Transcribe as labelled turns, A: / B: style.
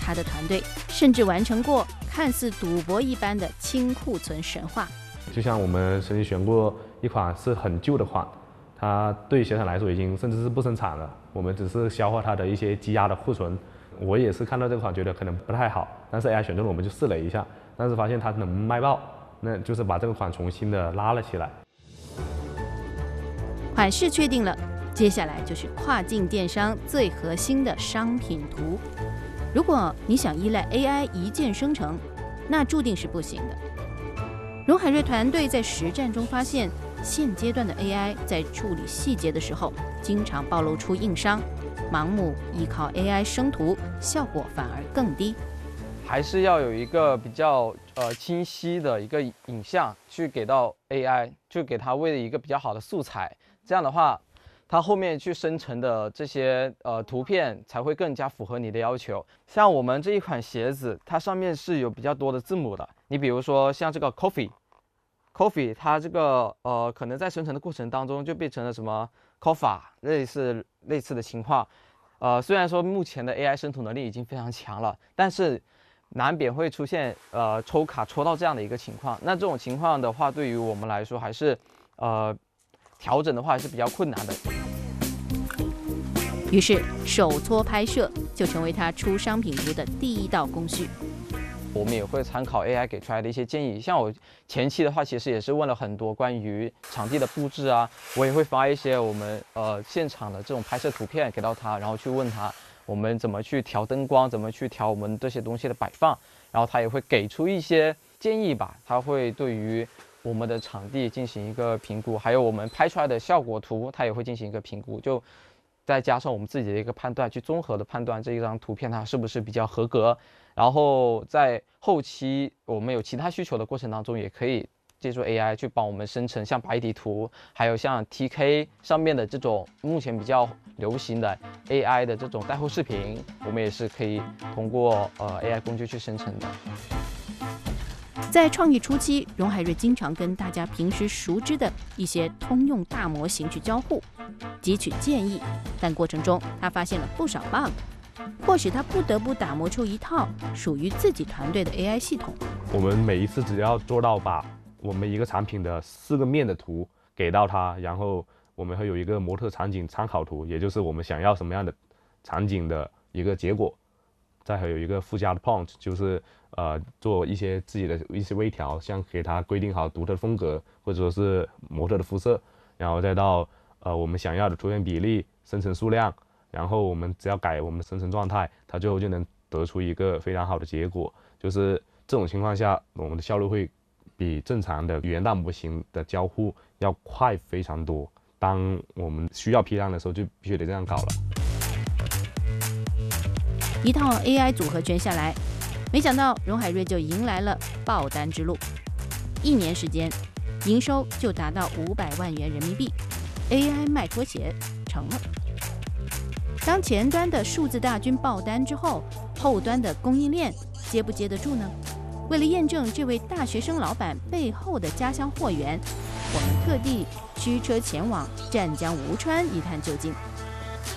A: 他的团队甚至完成过看似赌博一般的清库存神话。
B: 就像我们曾经选过一款是很旧的款，它对鞋厂来说已经甚至是不生产了，我们只是消化它的一些积压的库存。我也是看到这款觉得可能不太好，但是 AI 选中了我们就试了一下，但是发现它能卖爆，那就是把这个款重新的拉了起来。
A: 款式确定了，接下来就是跨境电商最核心的商品图。如果你想依赖 AI 一键生成，那注定是不行的。荣海瑞团队在实战中发现，现阶段的 AI 在处理细节的时候，经常暴露出硬伤，盲目依靠 AI 生图，效果反而更低。
C: 还是要有一个比较清晰的一个影像去给到 AI， 就给它喂一个比较好的素材，这样的话，它后面去生成的这些图片才会更加符合你的要求。像我们这一款鞋子，它上面是有比较多的字母的。你比如说像这个 coffee， 它这个可能在生成的过程当中就变成了什么 coffee 类似的情况。虽然说目前的 AI 生图能力已经非常强了，但是难免会出现抽卡抽到这样的一个情况。那这种情况的话，对于我们来说还是调整的话还是比较困难的。
A: 于是手搓拍摄就成为他出商品图的第一道工序。
C: 我们也会参考 AI 给出来的一些建议，像我前期的话，其实也是问了很多关于场地的布置啊，我也会发一些我们现场的这种拍摄图片给到他，然后去问他我们怎么去调灯光，怎么去调我们这些东西的摆放，然后他也会给出一些建议吧，他会对于我们的场地进行一个评估，还有我们拍出来的效果图，他也会进行一个评估，就再加上我们自己的一个判断，去综合的判断这一张图片它是不是比较合格。然后在后期我们有其他需求的过程当中，也可以借助 AI 去帮我们生成像白底图，还有像 TK 上面的这种目前比较流行的 AI 的这种带货视频，我们也是可以通过AI 工具去生成的。
A: 在创意初期，荣海瑞经常跟大家平时熟知的一些通用大模型去交互，汲取建议，但过程中他发现了不少 bug， 迫使他不得不打磨出一套属于自己团队的 AI 系统。
B: 我们每一次只要做到把我们一个产品的4个面的图给到他，然后我们会有一个模特场景参考图，也就是我们想要什么样的场景的一个结果，再还有一个附加的 prompt， 就是做一些自己的一些微调，像给他规定好独特的风格，或者说是模特的肤色，然后再到我们想要的图片比例、生成数量，然后我们只要改我们的生成状态，它最后就能得出一个非常好的结果。就是这种情况下，我们的效率会比正常的语言大模型的交互要快非常多。当我们需要批量的时候，就必须得这样搞了。
A: 一套 AI 组合拳下来，没想到荣海瑞就迎来了爆单之路。1年时间，营收就达到500万元人民币 ，AI 卖拖鞋成了。当前端的数字大军爆单之后，后端的供应链接不接得住呢？为了验证这位大学生老板背后的家乡货源，我们特地驱车前往湛江吴川一探究竟。